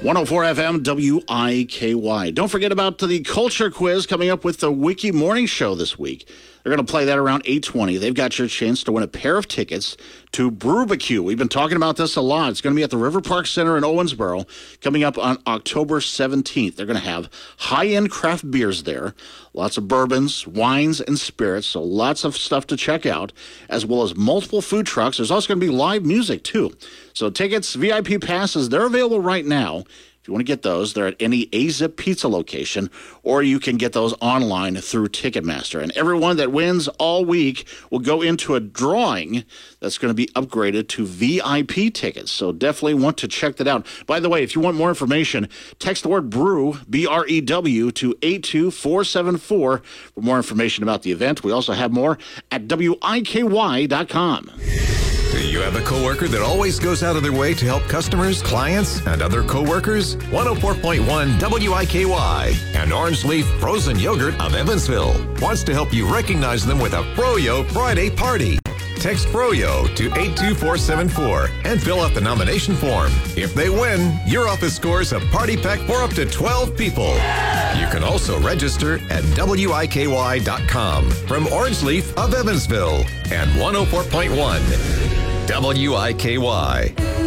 104 FM WIKY. Don't forget about the culture quiz coming up with the Wiki Morning Show this week. They're going to play that around 8:20. They've got your chance to win a pair of tickets to Brewbarbecue. We've been talking about this a lot. It's going to be at the River Park Center in Owensboro coming up on October 17th. They're going to have high-end craft beers there, lots of bourbons, wines, and spirits, so lots of stuff to check out, as well as multiple food trucks. There's also going to be live music, too. So tickets, VIP passes, they're available right now. If you want to get those, they're at any A-Zip Pizza location, or you can get those online through Ticketmaster. And everyone that wins all week will go into a drawing that's going to be upgraded to VIP tickets. So definitely want to check that out. By the way, if you want more information, text the word BREW, B-R-E-W, to 82474 for more information about the event. We also have more at WIKY.com. Do you have a coworker that always goes out of their way to help customers, clients, and other coworkers? 104.1 WIKY and Orange Leaf Frozen Yogurt of Evansville wants to help you recognize them with a Froyo Friday party. Text Froyo to 82474 and fill out the nomination form. If they win, your office scores a party pack for up to 12 people. You can also register at WIKY.com from Orange Leaf of Evansville and 104.1 WIKY.